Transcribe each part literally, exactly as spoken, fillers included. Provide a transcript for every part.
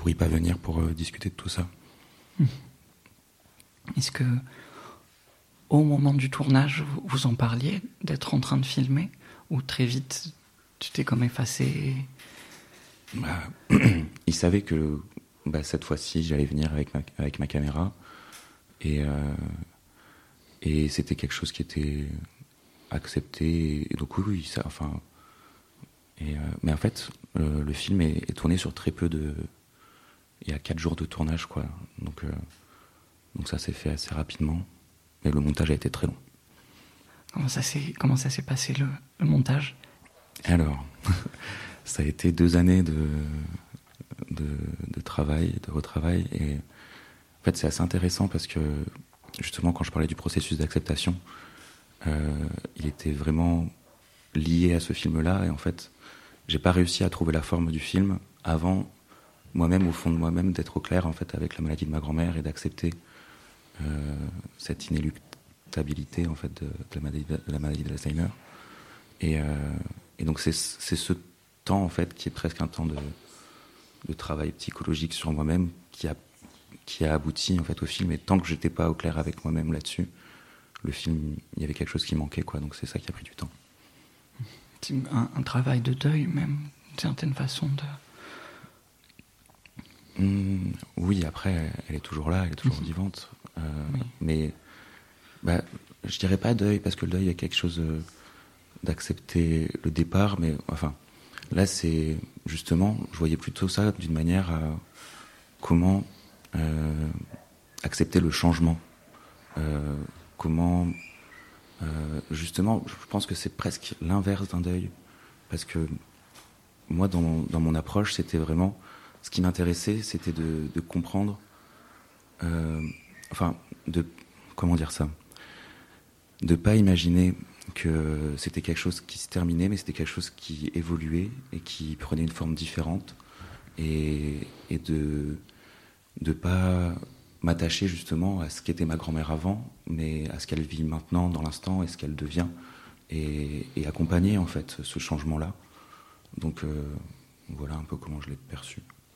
pour y parvenir, pour euh, discuter de tout ça. Mmh. Est-ce que, au moment du tournage, vous, vous en parliez, d'être en train de filmer, ou très vite, tu t'es comme effacé? Bah, il savait que bah, cette fois-ci, j'allais venir avec ma, avec ma caméra, et, euh, et c'était quelque chose qui était accepté, et donc oui, oui ça, enfin... Et, euh, mais en fait, le, le film est, est tourné sur très peu de... Il y a quatre jours de tournage, quoi. Donc, euh, donc ça s'est fait assez rapidement. Mais le montage a été très long. Comment ça s'est, comment ça s'est passé, le, le montage? Alors, ça a été deux années de, de, de travail, de retravail. Et en fait, c'est assez intéressant parce que, justement, quand je parlais du processus d'acceptation, euh, il était vraiment lié à ce film-là. Et en fait, j'ai pas réussi à trouver la forme du film avant moi-même, au fond de moi-même, d'être au clair en fait avec la maladie de ma grand-mère et d'accepter euh, cette inéluctabilité en fait de, de la maladie de, de la maladie d'Alzheimer. Et, euh, et donc c'est, c'est ce temps en fait qui est presque un temps de, de travail psychologique sur moi-même qui a qui a abouti en fait au film. Et tant que j'étais pas au clair avec moi-même là-dessus, le film, il y avait quelque chose qui manquait, quoi. Donc c'est ça qui a pris du temps. Un, un travail de deuil, même, d'une certaine façon de... Mmh, oui, après, elle est toujours là, elle est toujours mmh. vivante. Euh, oui. Mais bah, je dirais pas deuil, parce que le deuil, il y a quelque chose euh, d'accepter le départ, mais enfin, là, c'est justement, je voyais plutôt ça d'une manière à comment euh, accepter le changement. Euh, comment, euh, justement, je pense que c'est presque l'inverse d'un deuil, parce que moi, dans, dans mon approche, c'était vraiment... Ce qui m'intéressait, c'était de, de comprendre, euh, enfin, de, comment dire ça, de pas imaginer que c'était quelque chose qui se terminait, mais c'était quelque chose qui évoluait et qui prenait une forme différente, et, et de de pas m'attacher justement à ce qu'était ma grand-mère avant, mais à ce qu'elle vit maintenant dans l'instant et ce qu'elle devient, et, et accompagner en fait ce changement-là. Donc euh, voilà un peu comment je l'ai perçu.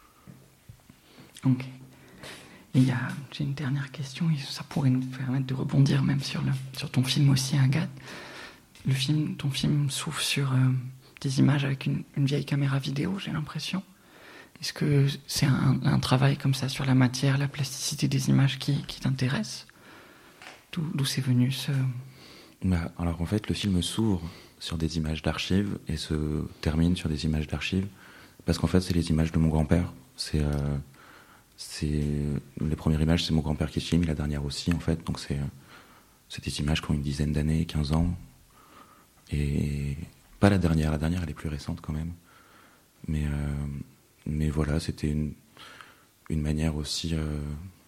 Ok. Et il y a, j'ai une dernière question, et ça pourrait nous permettre de rebondir même sur, le, sur ton film aussi, Agathe. Le film, ton film s'ouvre sur euh, des images avec une, une vieille caméra vidéo, j'ai l'impression. Est-ce que c'est un, un travail comme ça sur la matière, la plasticité des images qui, qui t'intéresse? D'où, d'où c'est venu ce... Bah, alors en fait, le film s'ouvre sur des images d'archives et se termine sur des images d'archives, parce qu'en fait, c'est les images de mon grand-père. C'est... Euh, C'est, les premières images, c'est mon grand-père qui filme, et la dernière aussi, en fait. Donc c'est, c'est des images qui ont une dizaine d'années, quinze ans. Et pas la dernière, la dernière, elle est plus récente quand même. Mais, euh, mais voilà, c'était une, une manière aussi... Euh,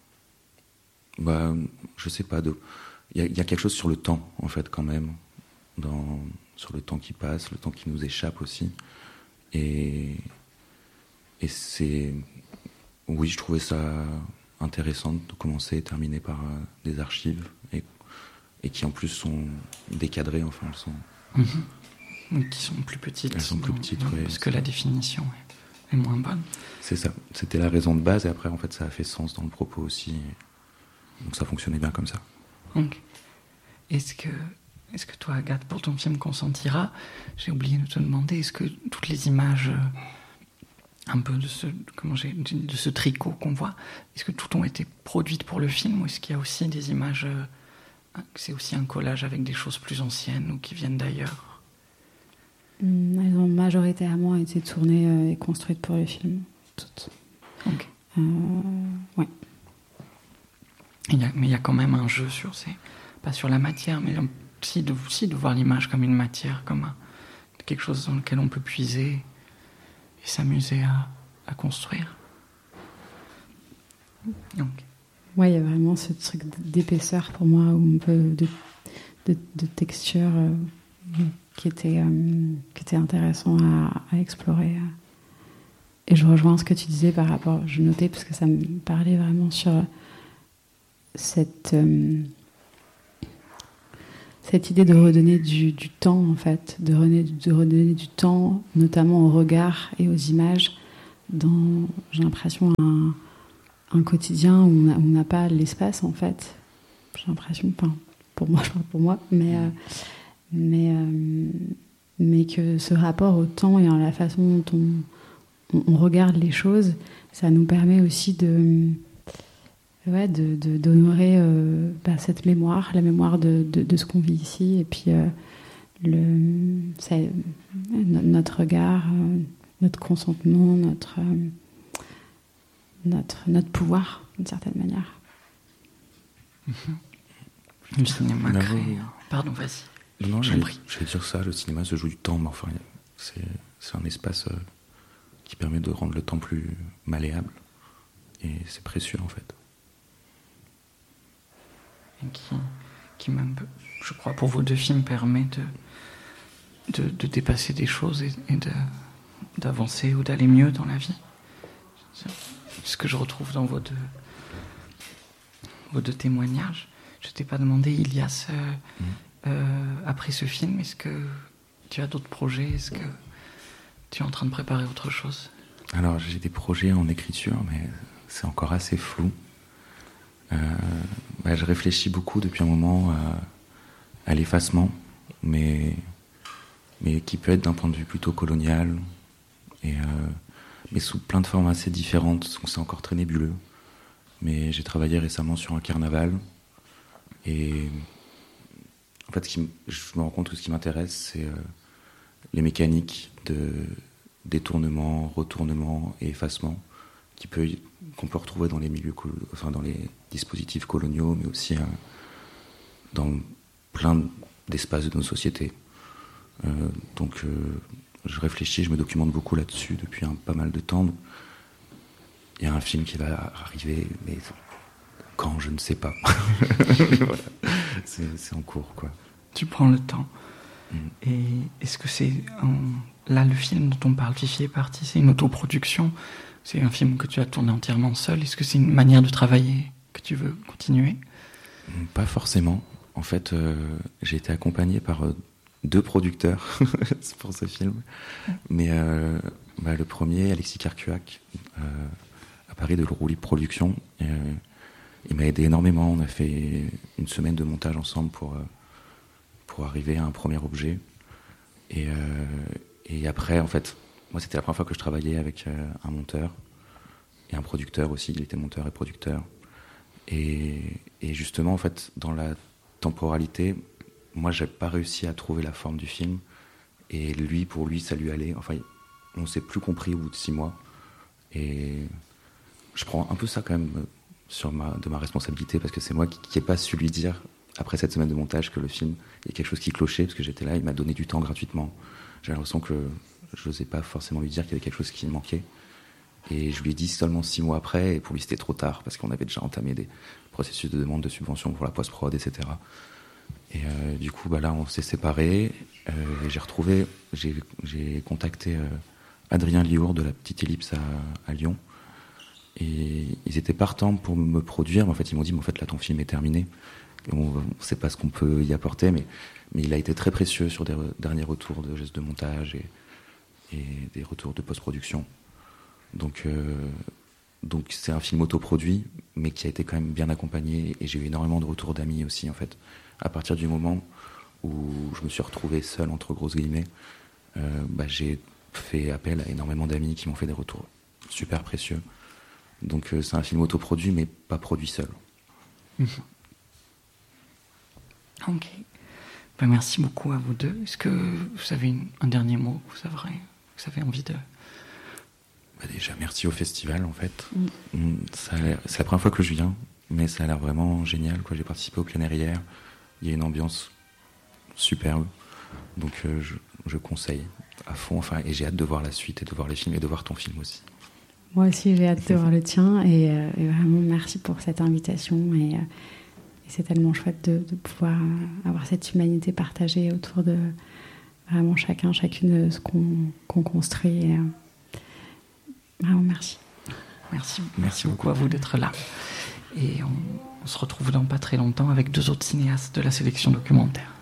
bah, je sais pas, il y, y a quelque chose sur le temps, en fait, quand même. Dans, sur le temps qui passe, le temps qui nous échappe aussi. Et, et c'est... Oui, je trouvais ça intéressant de commencer et terminer par euh, des archives et, et qui en plus sont décadrées, enfin elles sont... Mmh. Qui sont plus petites. Elles sont plus petites, donc, oui. Parce que la définition est, est moins bonne. C'est ça, c'était la raison de base, et après en fait ça a fait sens dans le propos aussi. Donc ça fonctionnait bien comme ça. Donc, est-ce que, est-ce que toi, Agathe, pour ton film Consentira, j'ai oublié de te demander, est-ce que toutes les images... Euh, un peu de ce, comment j'ai, de ce tricot qu'on voit, est-ce que toutes ont été produites pour le film, ou est-ce qu'il y a aussi des images, euh, c'est aussi un collage avec des choses plus anciennes ou qui viennent d'ailleurs? mmh, Elles ont majoritairement été tournées euh, et construites pour le film, toutes. Ok. Euh, ouais. Il y a, mais il y a quand même un jeu sur ces, pas sur la matière, mais aussi de, aussi de voir l'image comme une matière, comme un, quelque chose dans lequel on peut puiser et s'amuser à, à construire. Donc. Ouais, il y a vraiment ce truc d'épaisseur pour moi, ou un peu de, de, de texture euh, qui, était, euh, qui était intéressant à, à explorer. Et je rejoins ce que tu disais par rapport, je notais parce que ça me parlait vraiment sur cette, euh, cette idée de redonner du, du temps, en fait, de redonner, de redonner du temps, notamment au regard et aux images, dans, j'ai l'impression, un, un quotidien où on n'a pas l'espace, en fait. J'ai l'impression, enfin, pour moi, je parle pour moi, mais, euh, mais, euh, mais que ce rapport au temps et à la façon dont on, on, on regarde les choses, ça nous permet aussi de, ouais, de, de, d'honorer euh, bah, cette mémoire, la mémoire de, de, de ce qu'on vit ici, et puis euh, le, ça, notre regard, euh, notre consentement, notre, euh, notre, notre pouvoir, d'une certaine manière. Le cinéma non, crée... non. Pardon, vas-y. Non, non, j'allais, j'allais dire ça, le cinéma se joue du temps, mais enfin, c'est, c'est un espace euh, qui permet de rendre le temps plus malléable, et c'est précieux, en fait. Et qui, qui même, je crois, pour vos deux films, permet de, de, de dépasser des choses et, et de, d'avancer ou d'aller mieux dans la vie. C'est ce que je retrouve dans vos deux, vos deux témoignages. Je t'ai pas demandé, Ilias, euh, mmh. euh, après ce film, est-ce que tu as d'autres projets? Est-ce que tu es en train de préparer autre chose? Alors, j'ai des projets en écriture, mais c'est encore assez flou. Euh, bah, je réfléchis beaucoup depuis un moment à, à l'effacement, mais, mais qui peut être d'un point de vue plutôt colonial, et, euh, mais sous plein de formes assez différentes, donc c'est encore très nébuleux. Mais j'ai travaillé récemment sur un carnaval, et en fait, ce qui, je me rends compte que ce qui m'intéresse, c'est euh, les mécaniques de détournement, retournement et effacement qui peut, qu'on peut retrouver dans les milieux, enfin dans les dispositifs coloniaux, mais aussi euh, dans plein d'espaces de nos sociétés. Euh, donc, euh, je réfléchis, je me documente beaucoup là-dessus depuis un, pas mal de temps. Il y a un film qui va arriver, mais quand, je ne sais pas. Voilà. c'est, c'est en cours, quoi. Tu prends le temps. Mm. Et est-ce que c'est un... là le film dont on parle, Fifi est parti, c'est une autoproduction? C'est un film que tu as tourné entièrement seul? Est-ce que c'est une manière de travailler que tu veux continuer? Pas forcément. En fait, euh, j'ai été accompagné par euh, deux producteurs pour ce film. Mais euh, bah, le premier, Alexis Carcuac, euh, à Paris de Roulis Productions, euh, il m'a aidé énormément. On a fait une semaine de montage ensemble pour, euh, pour arriver à un premier objet. Et, euh, et après, en fait, moi, c'était la première fois que je travaillais avec euh, un monteur et un producteur aussi. Il était monteur et producteur. Et, et justement, en fait, dans la temporalité, moi, j'ai pas réussi à trouver la forme du film. Et lui, pour lui, ça lui allait. Enfin, on s'est plus compris au bout de six mois. Et je prends un peu ça quand même sur ma, de ma responsabilité, parce que c'est moi qui n'ai pas su lui dire, après cette semaine de montage, que le film, il y a quelque chose qui clochait, parce que j'étais là, il m'a donné du temps gratuitement. J'ai l'impression que je n'osais pas forcément lui dire qu'il y avait quelque chose qui manquait. Et je lui ai dit seulement six mois après, et pour lui c'était trop tard, parce qu'on avait déjà entamé des processus de demande de subvention pour la post-prod, et cetera. Et euh, du coup, bah là, on s'est séparés, euh, et j'ai retrouvé, j'ai, j'ai contacté euh, Adrien Liour de la Petite Ellipse à, à Lyon, et ils étaient partants pour me produire, mais en fait, ils m'ont dit, mais en fait, là, ton film est terminé, et on ne sait pas ce qu'on peut y apporter, mais, mais il a été très précieux sur des re- derniers retours de gestes de montage et, et des retours de post-production. Donc, euh, donc c'est un film autoproduit, mais qui a été quand même bien accompagné, et j'ai eu énormément de retours d'amis aussi, en fait. À partir du moment où je me suis retrouvé seul, entre grosses guillemets, euh, bah, j'ai fait appel à énormément d'amis qui m'ont fait des retours super précieux. Donc euh, c'est un film autoproduit, mais pas produit seul. Mmh. Ok. Ben, merci beaucoup à vous deux. Est-ce que vous avez une, un dernier mot que vous avez, vous avez envie de... Bah déjà, merci au festival, en fait. Mm. Ça a l'air, c'est la première fois que je viens, mais ça a l'air vraiment génial, quoi. J'ai participé au plein air hier. Il y a une ambiance superbe. Donc, euh, je, je conseille à fond. Enfin, et j'ai hâte de voir la suite et de voir les films et de voir ton film aussi. Moi aussi, j'ai hâte de voir le tien. Et, euh, et vraiment, merci pour cette invitation. Et, euh, et c'est tellement chouette de, de pouvoir euh, avoir cette humanité partagée autour de vraiment chacun, chacune de ce qu'on, qu'on construit. Et, euh, vraiment, merci. Merci. Merci beaucoup à vous d'être là. Et on, on se retrouve dans pas très longtemps avec deux autres cinéastes de la sélection documentaire.